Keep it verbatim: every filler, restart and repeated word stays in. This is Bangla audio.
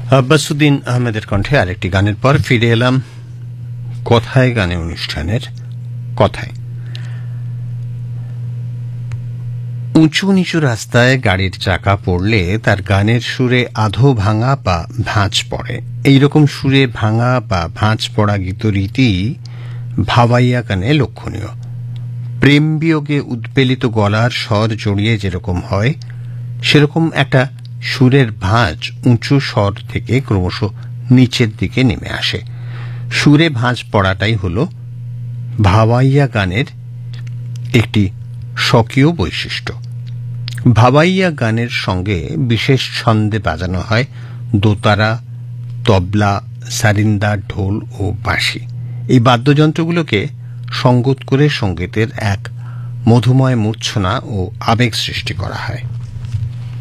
আব্বাসুদ্দিন আহমেদের কণ্ঠে আরেকটি গানের পর ফিরে এলাম কথায় গানে অনুষ্ঠানের কথায়। উঁচু নিচু রাস্তায় গাড়ির চাকা পড়লে তার গানের সুরে আধো ভাঙা বা ভাঁজ পড়ে। এইরকম সুরে ভাঙা বা ভাঁজ পড়া গীতরীতি ভাওয়াইয়া গানে লক্ষণীয়। প্রেম বিয়োগে উদ্বেলিত গলার স্বর জড়িয়ে যেরকম হয়, সেরকম একটা সুরের ভাঁজ উঁচু স্বর থেকে ক্রমশ নিচের দিকে নেমে আসে। সুরে ভাঁজ পড়াটাই হল ভাওয়াইয়া গানের একটি স্বকীয় বৈশিষ্ট্য। ভাওয়াইয়া গানের সঙ্গে বিশেষ ছন্দে বাজানো হয় দোতারা, তবলা, সারিন্দা, ঢোল ও বাঁশি। এই বাদ্যযন্ত্রগুলোকে সঙ্গত করে সঙ্গীতের এক মধুময় মূর্ছনা ও আবেগ সৃষ্টি করা হয়।